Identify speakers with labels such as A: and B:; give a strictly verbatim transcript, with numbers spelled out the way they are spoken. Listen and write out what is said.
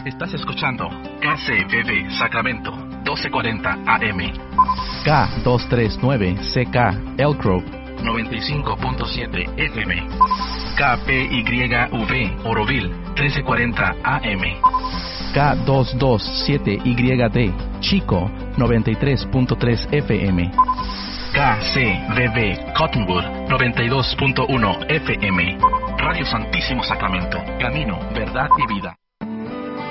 A: Estás escuchando K C B B Sacramento, doce cuarenta A M.
B: K doscientos treinta y nueve C K Elk Grove,
A: noventa y cinco punto siete F M. K P Y V Oroville, trece cuarenta A M.
B: K doscientos veintisiete Y D Chico, noventa y tres punto tres F M.
A: K C B B Cottonwood, noventa y dos punto uno F M. Radio Santísimo Sacramento, camino, verdad y vida.